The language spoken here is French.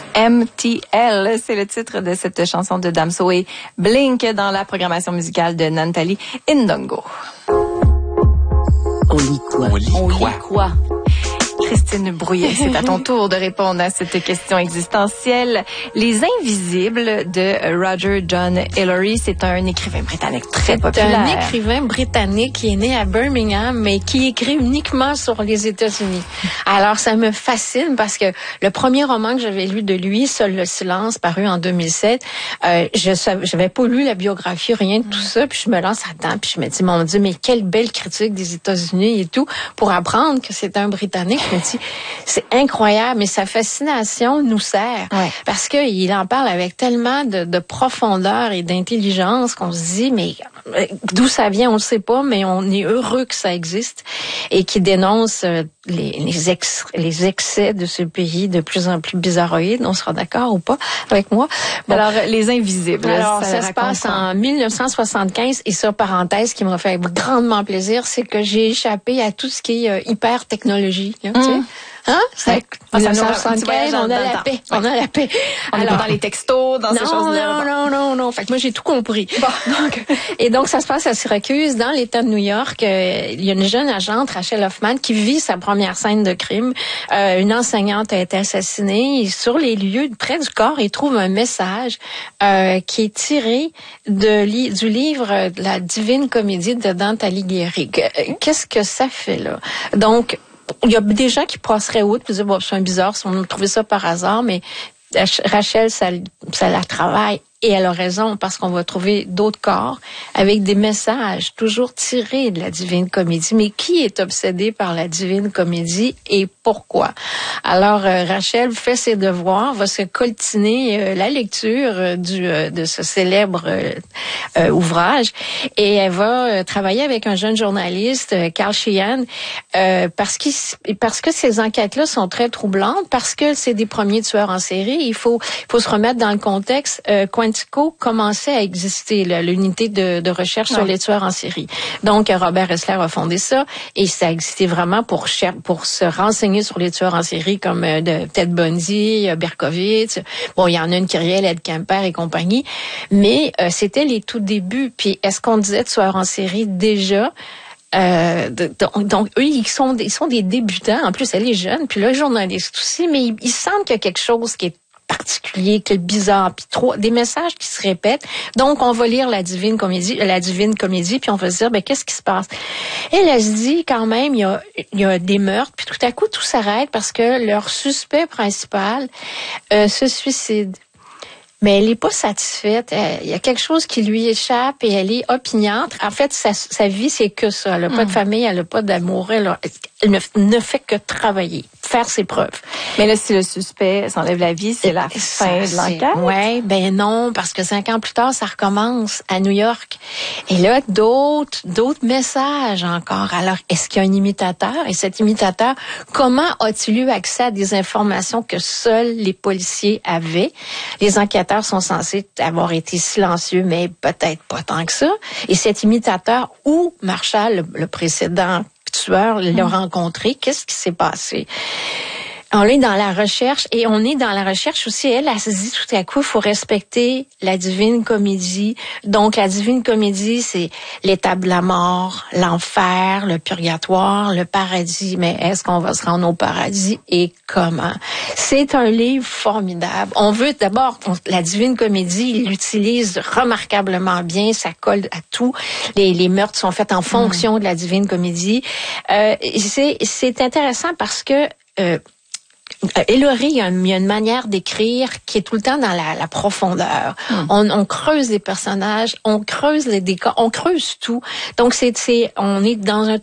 MTL, c'est le titre de cette chanson de Damso et Blink dans la programmation musicale de Nathalie Ndongo. On lit quoi? Christine Brouillet, c'est à ton tour de répondre à cette question existentielle. Les Invisibles de Roger John Ellery, c'est un écrivain britannique très populaire. C'est un écrivain britannique qui est né à Birmingham, mais qui écrit uniquement sur les États-Unis. Alors, ça me fascine parce que le premier roman que j'avais lu de lui, Seul le silence, paru en 2007, j'avais pas lu la biographie, rien de tout ça, puis je me lance là-dedans, puis je me dis, mon Dieu, mais quelle belle critique des États-Unis et tout, pour apprendre que c'est un Britannique. Je me dis, c'est incroyable, mais sa fascination nous sert. Ouais. Parce qu'il en parle avec tellement de profondeur et d'intelligence qu'on se dit, mais d'où ça vient, on ne sait pas, mais on est heureux que ça existe et qui dénonce les excès de ce pays de plus en plus bizarroïde. On sera d'accord ou pas avec moi? Bon. Alors, Les Invisibles. Alors, ça se passe en 1975 et ça, parenthèse, qui m'a fait grandement plaisir, c'est que j'ai échappé à tout ce qui est hyper technologie. Là, tu sais. Hein? Ouais. 1975, on a la paix. Ouais. On a la paix. On est pas dans les textos, dans ces choses-là. Non. Fait que moi, j'ai tout compris. Et donc, ça se passe à Syracuse, dans l'État de New York. Il y a une jeune agente, Rachel Hoffman, qui vit sa première scène de crime. Une enseignante a été assassinée. Et sur les lieux, près du corps, il trouve un message qui est tiré du livre de la Divine Comédie de Dante Alighieri. Qu'est-ce que ça fait là? Donc, il y a des gens qui passeraient outre, puis disent, bon, c'est un bizarre, si on a trouvé ça par hasard, mais Rachel, ça la travaille. Et elle a raison, parce qu'on va trouver d'autres corps avec des messages toujours tirés de la Divine Comédie. Mais qui est obsédé par la Divine Comédie et pourquoi? Alors, Rachel fait ses devoirs, va se coltiner la lecture de ce célèbre ouvrage et elle va travailler avec un jeune journaliste, Carl Sheehan, parce que ces enquêtes-là sont très troublantes, parce que c'est des premiers tueurs en série. Il faut se remettre dans le contexte. Quantico commençait à exister, l'unité de recherche sur les tueurs en série. Donc, Robert Ressler a fondé ça et ça existait vraiment pour se renseigner sur les tueurs en série comme Ted Bundy, Berkowitz. Bon, il y en a une qui riait, Ed Kemper et compagnie. Mais c'était les tout débuts. Puis, est-ce qu'on disait tueurs en série déjà? Donc eux, ils sont des débutants. En plus, elle est jeune, puis le journaliste aussi, mais ils sentent qu'il y a quelque chose qui est particulier, qui est bizarre, puis des messages qui se répètent. Donc, on va lire la Divine Comédie, puis on va se dire, ben qu'est-ce qui se passe? Elle se dit quand même, il y a des meurtres, puis tout à coup, tout s'arrête parce que leur suspect principal se suicide. Mais elle est pas satisfaite. Il y a quelque chose qui lui échappe et elle est opiniâtre. En fait, sa vie, c'est que ça. Elle n'a pas de famille, elle n'a pas d'amour. Elle ne fait que travailler, faire ses preuves. Mais là, si le suspect s'enlève la vie, c'est la fin de l'enquête? Ouais, ben non, parce que 5 ans plus tard, ça recommence à New York. Et là, d'autres messages encore. Alors, est-ce qu'il y a un imitateur? Et cet imitateur, comment a-t-il eu accès à des informations que seuls les policiers avaient? Les enquêteurs sont censés avoir été silencieux, mais peut-être pas tant que ça. Et cet imitateur, où Marshall, le précédent tueur, l'a rencontré, qu'est-ce qui s'est passé? On est dans la recherche et on est dans la recherche aussi. Elle se dit tout à coup, il faut respecter la Divine Comédie. Donc, la Divine Comédie, c'est l'étape de la mort, l'enfer, le purgatoire, le paradis. Mais est-ce qu'on va se rendre au paradis et comment? C'est un livre formidable. On veut d'abord, la Divine Comédie, il l'utilise remarquablement bien. Ça colle à tout. Les meurtres sont faits en fonction de la Divine Comédie. C'est intéressant parce que Ellery, il y a une manière d'écrire qui est tout le temps dans la profondeur. On creuse les personnages, on creuse les décors, on creuse tout. Donc on est dans un